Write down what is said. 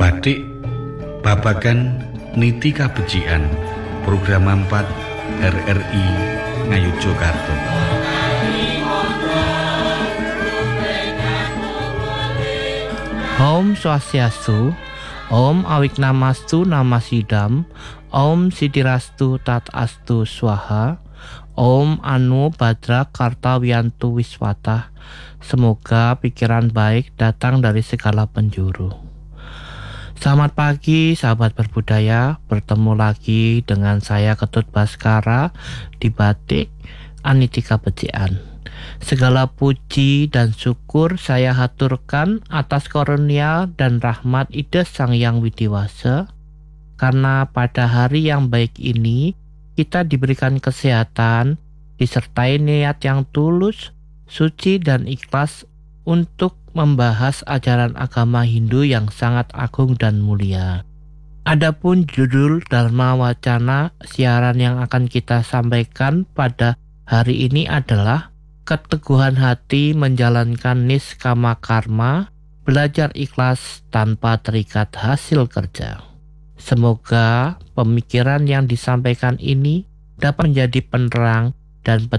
Badik babagan niti kabecikan program 4 RRI Ngayogyakarta. Om Swastiastu, Om Awiknamastu Namasidam, Om Sidirastu Tatastu Swaha, Om Anu Badra Kartawiyantu Wiswata. Semoga pikiran baik datang dari segala penjuru. Selamat pagi sahabat berbudaya, bertemu lagi dengan saya Ketut Baskara di Badik Aniti Kabecikan. Segala puji dan syukur saya haturkan atas karunia dan rahmat Ida Sang Hyang Widiwasa, karena pada hari yang baik ini kita diberikan kesehatan, disertai niat yang tulus, suci dan ikhlas untuk membahas ajaran agama Hindu yang sangat agung dan mulia. Adapun judul Dharma Wacana siaran yang akan kita sampaikan pada hari ini adalah keteguhan hati menjalankan niskama karma, belajar ikhlas tanpa terikat hasil kerja. Semoga pemikiran yang disampaikan ini dapat menjadi penerang dan